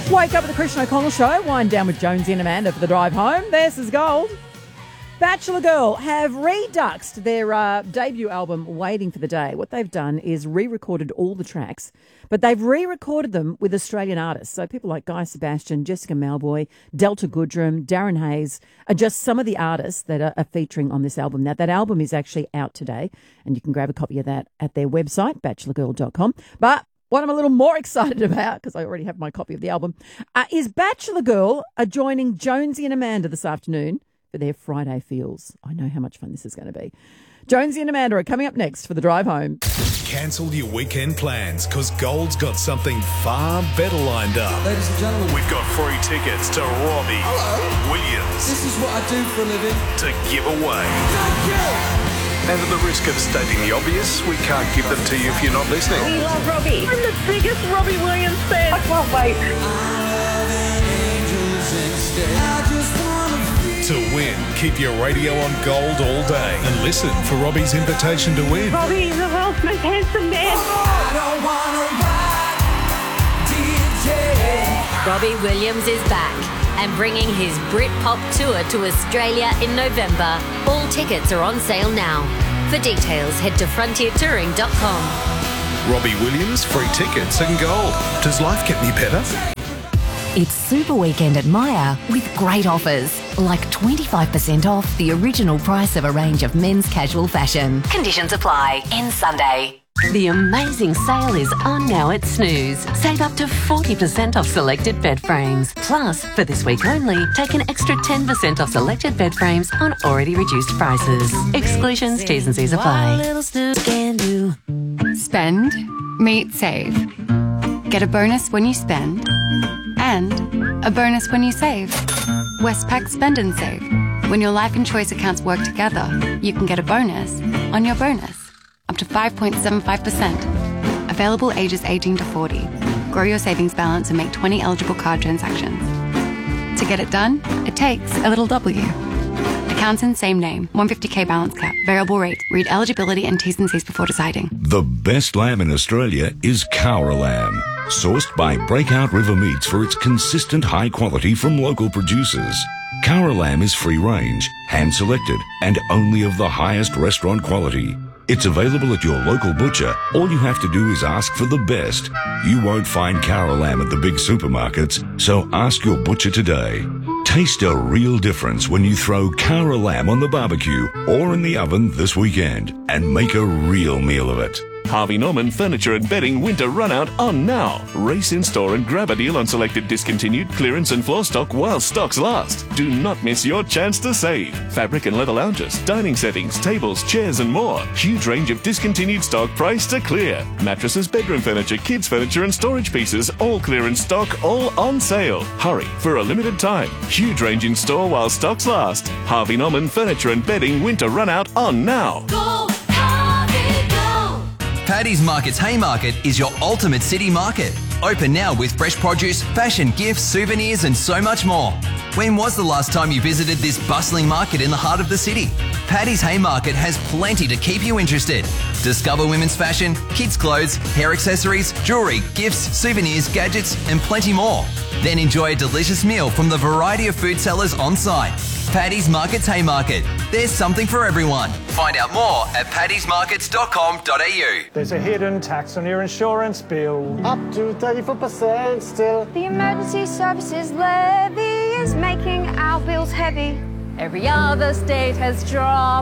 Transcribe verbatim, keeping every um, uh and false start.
Wake up with the Christian O'Connell Show. Wind down with Jonesy and Amanda for the drive home. This is Gold. Bachelor Girl have reduxed their uh, debut album, Waiting for the Day. What they've done is re-recorded all the tracks, but they've re-recorded them with Australian artists. So people like Guy Sebastian, Jessica Malboy, Delta Goodrem, Darren Hayes are just some of the artists that are, are featuring on this album. Now, that album is actually out today, and you can grab a copy of that at their website, bachelor girl dot com. But what I'm a little more excited about, because I already have my copy of the album, uh, is Bachelor Girl are joining Jonesy and Amanda this afternoon for their Friday Feels. I know how much fun this is going to be. Jonesy and Amanda are coming up next for the drive home. Cancel your weekend plans, because Gold's got something far better lined up. Ladies and gentlemen, we've got free tickets to Robbie Hello. Williams. This is what I do for a living. To give away. Thank you. And at the risk of stating the obvious, we can't give them to you if you're not listening. We love Robbie. I'm the biggest Robbie Williams fan. I can't wait. To win, keep your radio on Gold all day and listen for Robbie's invitation to win. Robbie, the world's most handsome man. I don't wanna ride, D J. Robbie Williams is back and bringing his Britpop tour to Australia in November. All tickets are on sale now. For details, head to frontier touring dot com. Robbie Williams, free tickets and Gold. Does life get any better? It's Super Weekend at Myer with great offers, like twenty-five percent off the original price of a range of men's casual fashion. Conditions apply. Ends Sunday. The amazing sale is on now at Snooze. Save up to forty percent off selected bed frames. Plus, for this week only, take an extra ten percent off selected bed frames on already reduced prices. Exclusions, T's and C's apply. Spend, meet, save. Get a bonus when you spend, and a bonus when you save. Westpac Spend and Save. When your life and choice accounts work together, you can get a bonus on your bonus. Up to five point seven five percent. Available ages eighteen to forty. Grow your savings balance and make twenty eligible card transactions. To get it done, it takes a little W. Accounts in same name. one hundred fifty K balance cap. Variable rate. Read eligibility and T's and C's before deciding. The best lamb in Australia is Cowra lamb. Sourced by Breakout River Meats for its consistent high quality from local producers. Cowra lamb is free range, hand selected, and only of the highest restaurant quality. It's available at your local butcher. All you have to do is ask for the best. You won't find Cowra lamb at the big supermarkets, so ask your butcher today. Taste a real difference when you throw Cowra lamb on the barbecue or in the oven this weekend and make a real meal of it. Harvey Norman Furniture and Bedding Winter Runout on now. Race in store and grab a deal on selected discontinued clearance and floor stock while stocks last. Do not miss your chance to save. Fabric and leather lounges, dining settings, tables, chairs and more. Huge range of discontinued stock priced to clear. Mattresses, bedroom furniture, kids furniture and storage pieces, all clearance stock, all on sale. Hurry for a limited time. Huge range in store while stocks last. Harvey Norman Furniture and Bedding Winter Runout on now. Go, Harvey, go! Paddy's Market's Haymarket is your ultimate city market. Open now with fresh produce, fashion, gifts, souvenirs and so much more. When was the last time you visited this bustling market in the heart of the city? Paddy's Haymarket has plenty to keep you interested. Discover women's fashion, kids' clothes, hair accessories, jewellery, gifts, souvenirs, gadgets and plenty more. Then enjoy a delicious meal from the variety of food sellers on site. Paddy's Market's Haymarket. There's something for everyone. Find out more at paddy's markets dot com dot a u. There's a hidden tax on your insurance bill. Up to thirty-four percent still. The emergency services levy is making our bills heavy. Every other state has dropped